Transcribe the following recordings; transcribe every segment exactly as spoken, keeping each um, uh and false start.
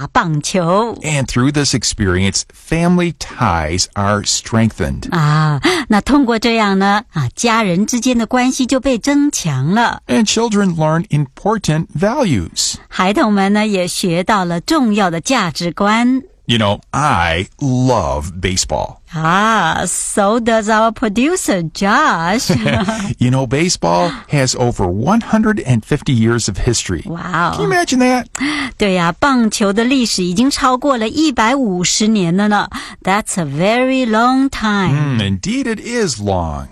打棒球。 And through this experience, family ties are strengthened. 啊，那通过这样呢，啊，家人之间的关系就被增强了。 And children learn important values. 孩童们呢也学到了重要的价值观。 You know, I love baseball. 啊 so does our producer Josh. You know, baseball has over one hundred fifty years of history. Wow. Can you imagine that? 对呀，棒球的历史已经超过了一百五十年了呢。That's a very long time. Mm, indeed, it is long.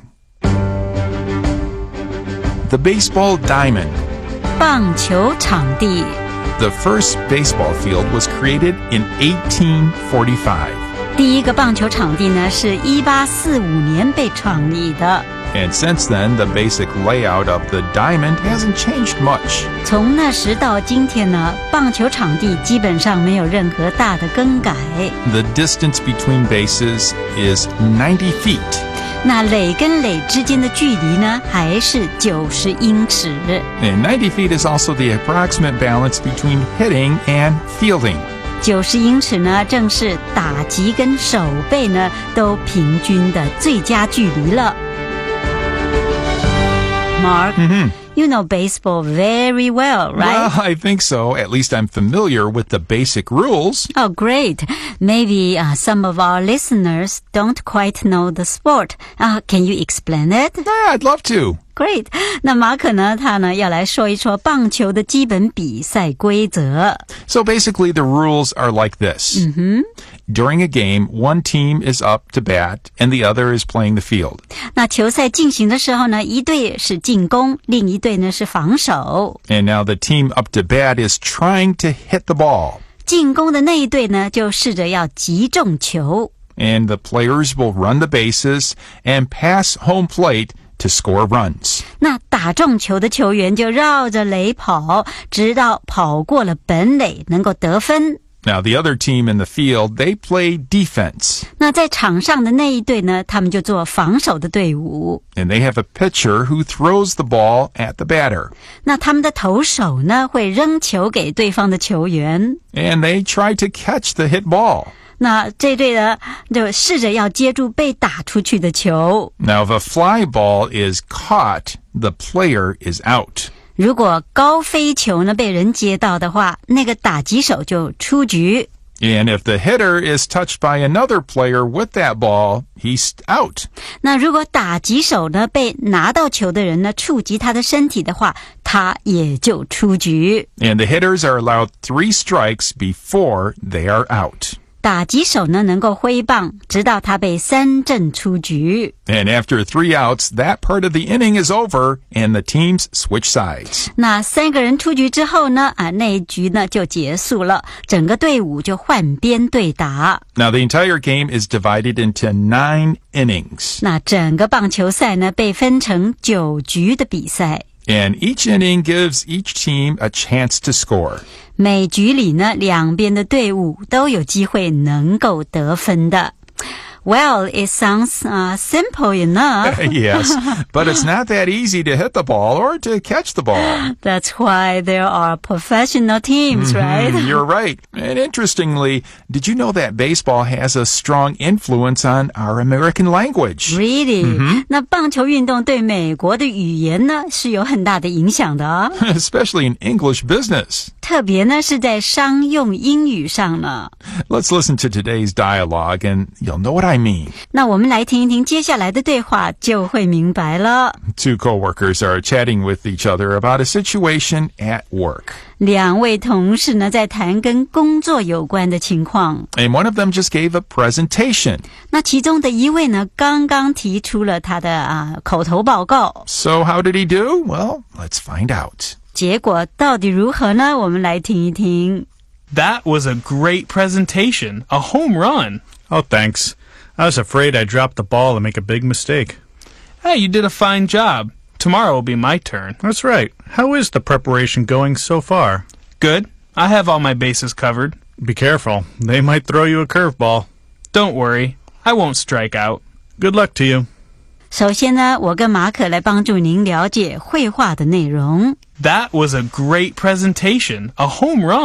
The baseball diamond. 棒球场地。 The first baseball field was created in eighteen forty-five. 第一个棒球场地呢是一八四五年被创立的。 And since then, the basic layout of the diamond hasn't changed much. 从那时到今天呢，棒球场地基本上没有任何大的更改。 The distance between bases is ninety feet. 那垒跟垒之间的距离呢，还是九十英尺。 And ninety feet is also the approximate balance between hitting and fielding. 九十英尺呢，正是打击跟守备呢都平均的最佳距离了。Mark, Mm-hmm. you know baseball very well, right? Well, I think so. At least I'm familiar with the basic rules. Oh, great. Maybe uh, some of our listeners don't quite know the sport. Uh, can you explain it? Yeah, I'd love to. Great. 那马可呢，他呢要来说一说棒球的基本比赛规则。 So basically, the rules are like this. Mm-hmm. During a game, one team is up to bat and the other is playing the field. 那球赛进行的时候呢，一队是进攻，另一队呢是防守。 And now the team up to bat is trying to hit the ball. 进攻的那一队呢，就试着要击中球。 And the players will run the bases and pass home plate to score runs. 那打中球的球员就绕着垒跑，直到跑过了本垒，能够得分。 Now, the other team in the field, they play defense. 那在场上的那一队呢，他们就做防守的队伍。 And they have a pitcher who throws the ball at the batter. 那他们的投手呢，会扔球给对方的球员。 And they try to catch the hit ball. 那这队呢，就试着要接住被打出去的球。 Now, if a fly ball is caught, the player is out. 如果高飞球呢被人接到的话，那个打击手就出局。 And if the hitter is touched by another player with that ball, he's out. 那如果打击手呢被拿到球的人呢触及他的身体的话，他也就出局。 And the hitters are allowed three strikes before they are out. 打击手呢能够挥棒，直到他被三振出局。 And after three outs, that part of the inning is over and the teams switch sides. 那三个人出局之后呢，啊，那一局呢就结束了，整个队伍就换边对打。 Now, the entire game is divided into nine innings. 那整个棒球赛呢被分成九局的比赛。 And each inning gives each team a chance to score. 每局里呢，两边的队伍都有机会能够得分的。Well, it sounds uh, simple enough. Yes, but it's not that easy to hit the ball or to catch the ball. That's why there are professional teams, right? Mm, you're right. And interestingly, did you know that baseball has a strong influence on our American language? Really? Mm-hmm. 那棒球运动对美国的语言呢是有很大的影响的哦。 Especially in English business. 特别呢是在商用英语上呢。 Let's listen to today's dialogue and you'll know what I mean. 那我们来听一听接下来的对话，就会明白了。 Two coworkers are chatting with each other about a situation at work. 两位同事呢在谈跟工作有关的情况。 And one of them just gave a presentation. 那其中的一位呢刚刚提出了他的啊口头报告。 So how did he do? Well, let's find out. 结果到底如何呢？我们来听一听。 That was a great presentation, a home run. Oh, thanks. I was afraid I dropped the ball and make a big mistake. Hey, you did a fine job. Tomorrow will be my turn. That's right. How is the preparation going so far? Good. I have all my bases covered. Be careful. They might throw you a curveball. Don't worry. I won't strike out. Good luck to you. 首先呢，我跟马可来帮助您了解绘画的内容。 That was a great presentation, a home run.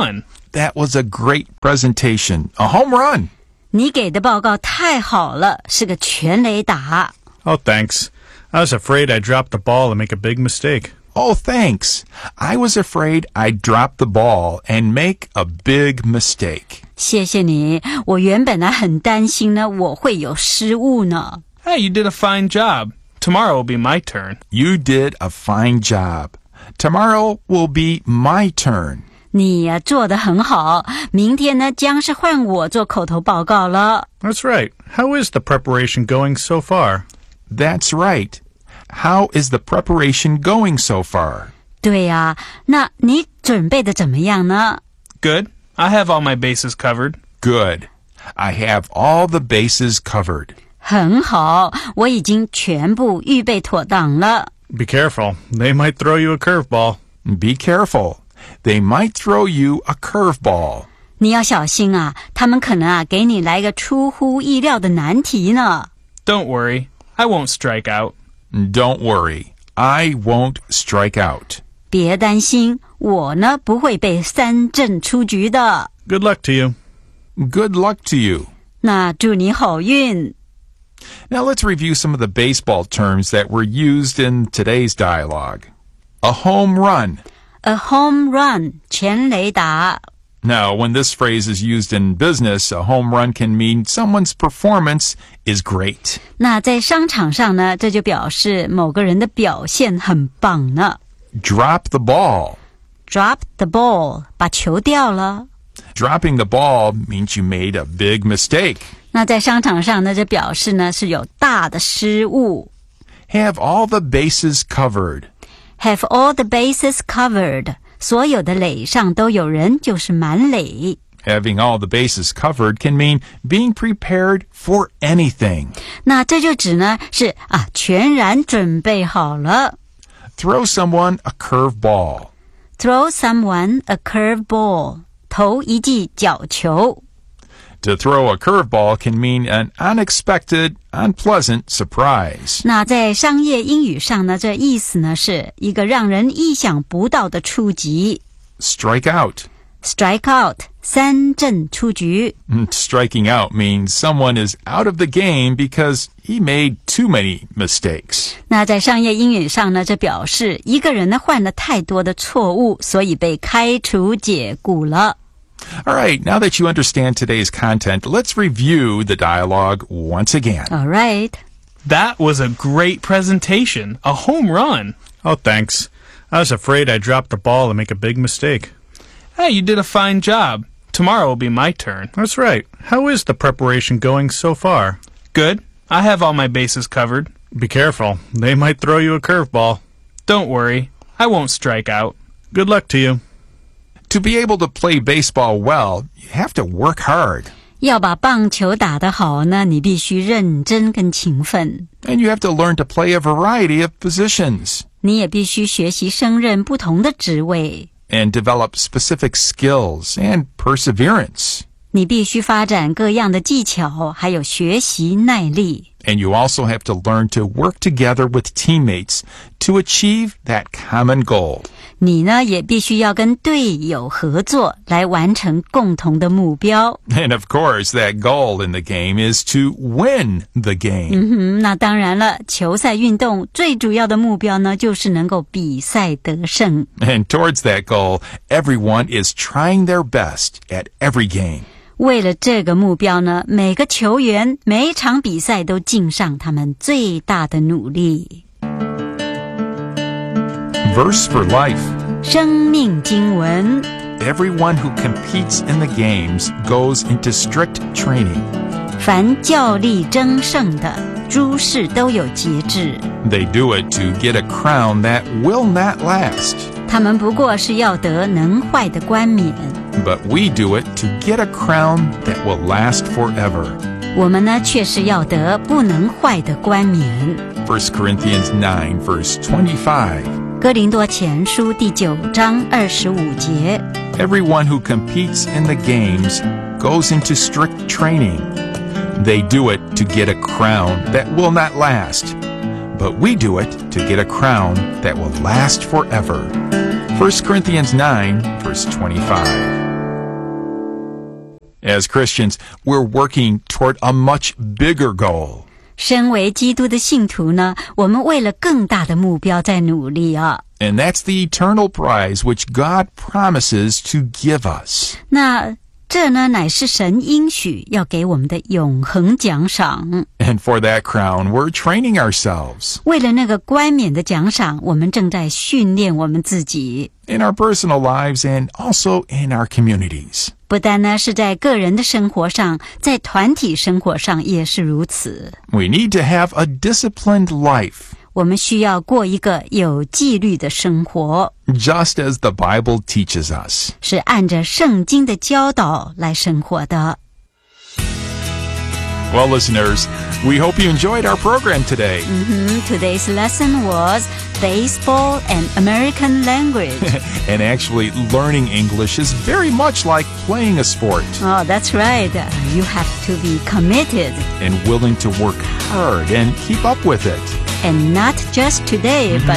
that was a great presentation. A home run. 你给的报告太好了，是个全垒打。 Oh, thanks. I was afraid I dropped the ball and make a big mistake. Oh, thanks. I was afraid I'd drop the ball and make a big mistake. 谢谢你，我原本呢很担心呢，我会有失误呢。 Hey, you did a fine job. Tomorrow will be my turn. You did a fine job. Tomorrow will be my turn. 你呀、做得很好，明天呢将是换我做口头报告了。 That's right. How is the preparation going so far? That's right. How is the preparation going so far? 对呀、那你准备的怎么样呢？ Good. I have all my bases covered. Good. I have all the bases covered. 很好，我已经全部预备妥当了。 Be careful. They might throw you a curveball. Be careful. They might throw you a curveball. 你要小心啊，他们可能啊给你来个出乎意料的难题呢。 Don't worry. I won't strike out. Don't worry. I won't strike out. 别担心，我呢不会被三振出局的。 Good luck to you. Good luck to you. 那祝你好运。 Now let's review some of the baseball terms that were used in today's dialogue. A home run. A home run, 全垒打。 Now, when this phrase is used in business, a home run can mean someone's performance is great. 那在商场上呢，这就表示某个人的表现很棒呢。 Drop the ball. Drop the ball, 把球掉了。 Dropping the ball means you made a big mistake. 那在商场上呢，这表示呢是有大的失误。 Have all the bases covered. Have all the bases covered. 所有的垒上都有人，就是满垒。 Having all the bases covered can mean being prepared for anything. 那这就指呢是啊，全然准备好了。 Throw someone a curveball. Throw someone a curveball. 投一记角球。 To throw a curveball can mean an unexpected, unpleasant surprise. 那在商业英语上呢，这意思呢是一个让人意想不到的出击。 Strike out. Strike out, 三振出局。 Striking out means someone is out of the game because he made too many mistakes. 那在商业英语上呢，这表示一个人呢犯了太多的错误，所以被开除解雇了。 All right, now that you understand today's content, let's review the dialogue once again. All right. That was a great presentation. A home run. Oh, thanks. I was afraid I dropped the ball and make a big mistake. Hey, you did a fine job. Tomorrow will be my turn. That's right. How is the preparation going so far? Good. I have all my bases covered. Be careful. They might throw you a curveball. Don't worry. I won't strike out. Good luck to you. To be able to play baseball well, you have to work hard. 要把棒球打得好呢，你必须认真跟勤奋。 And you have to learn to play a variety of positions. 你也必须学习胜任不同的职位。 And develop specific skills and perseverance. 你必须发展各样的技巧，还有学习耐力。 And you also have to learn to work together with teammates to achieve that common goal. 你呢，也必须要跟队友合作，来完成共同的目标。 And of course, that goal in the game is to win the game. 嗯哼，那当然了，球赛运动最主要的目标呢，就是能够比赛得胜。 And towards that goal, everyone is trying their best at every game. 为了这个目标呢，每个球员每一场比赛都尽上他们最大的努力。 Verse for life. 生命经文， Everyone who competes in the games goes into strict training. 凡较力争胜的，诸事都有节制。 They do it to get a crown that will not last. 他们不过是要得能坏的冠冕， But we do it to get a crown that will last forever. 我们呢却是要得不能坏的冠冕。 First Corinthians nine, verse twenty-five. 哥林多前书第九章二十五节， Everyone who competes in the games goes into strict training. They do it to get a crown that will not last. But we do it to get a crown that will last forever. First Corinthians nine, verse twenty-five. As Christians, we're working toward a much bigger goal. 身为基督的信徒呢，我们为了更大的目标在努力啊。 And that's the eternal prize which God promises to give us. 那这呢，乃是神应许要给我们的永恒奖赏。 And for that crown, we're training ourselves. 为了那个冠冕的奖赏，我们正在训练我们自己。 In our personal lives and also in our communities. 不但呢是在个人的生活上，在团体生活上也是如此。 We need to have a disciplined life. 我们需要过一个有纪律的生活， Just as the Bible teaches us. 是按着圣经的教导来生活的。 Well, listeners, we hope you enjoyed our program today. Mm-hmm. Today's lesson was baseball and American language. And actually, learning English is very much like playing a sport. Oh, that's right. You have to be committed. And willing to work hard and keep up with it. And not just today, but